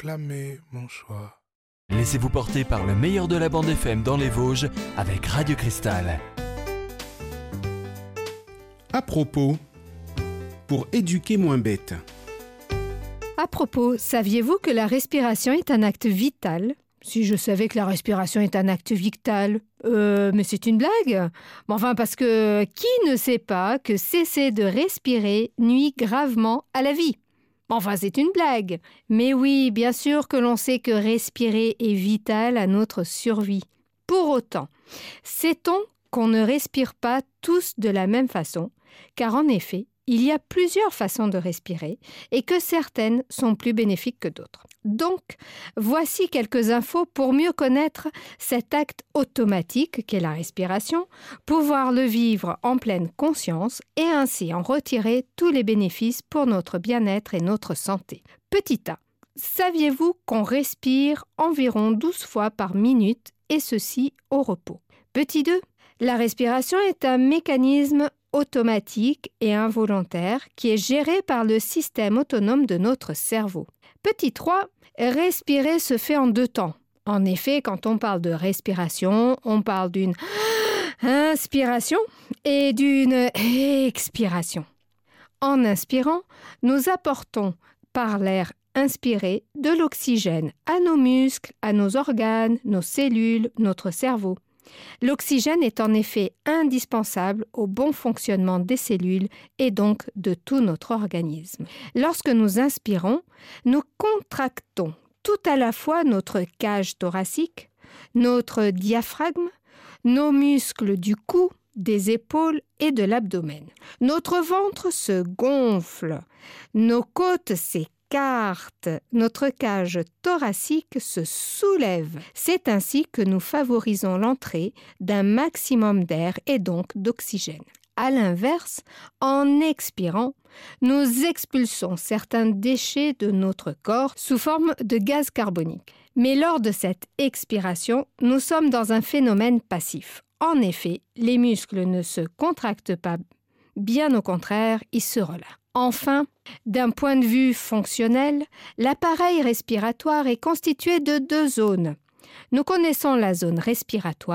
réclamer mon choix. Laissez-vous porter par le meilleur de la bande FM dans les Vosges avec Radio Cristal. À propos, pour éduquer moins bête. À propos, saviez-vous que la respiration est un acte vital ? Si je savais que la respiration est un acte vital, mais c'est une blague. Mais enfin, parce que qui ne sait pas que cesser de respirer nuit gravement à la vie ? Enfin, c'est une blague. Mais oui, bien sûr que l'on sait que respirer est vital à notre survie. Pour autant, sait-on qu'on ne respire pas tous de la même façon ? Car en effet, il y a plusieurs façons de respirer et que certaines sont plus bénéfiques que d'autres. Donc, voici quelques infos pour mieux connaître cet acte automatique qu'est la respiration, pouvoir le vivre en pleine conscience et ainsi en retirer tous les bénéfices pour notre bien-être et notre santé. Petit A. Saviez-vous qu'on respire environ 12 fois par minute et ceci au repos ? Petit 2. La respiration est un mécanisme automatique et involontaire qui est géré par le système autonome de notre cerveau. Petit 3, respirer se fait en 2 temps. En effet, quand on parle de respiration, on parle d'une inspiration et d'une expiration. En inspirant, nous apportons par l'air inspiré de l'oxygène à nos muscles, à nos organes, nos cellules, notre cerveau. L'oxygène est en effet indispensable au bon fonctionnement des cellules et donc de tout notre organisme. Lorsque nous inspirons, nous contractons tout à la fois notre cage thoracique, notre diaphragme, nos muscles du cou, des épaules et de l'abdomen. Notre ventre se gonfle, nos côtes s'écartent, notre cage thoracique se soulève. C'est ainsi que nous favorisons l'entrée d'un maximum d'air et donc d'oxygène. À l'inverse, en expirant, nous expulsons certains déchets de notre corps sous forme de gaz carbonique. Mais lors de cette expiration, nous sommes dans un phénomène passif. En effet, les muscles ne se contractent pas, bien au contraire, ils se relâchent. Enfin, d'un point de vue fonctionnel, l'appareil respiratoire est constitué de 2 zones. Nous connaissons la zone respiratoire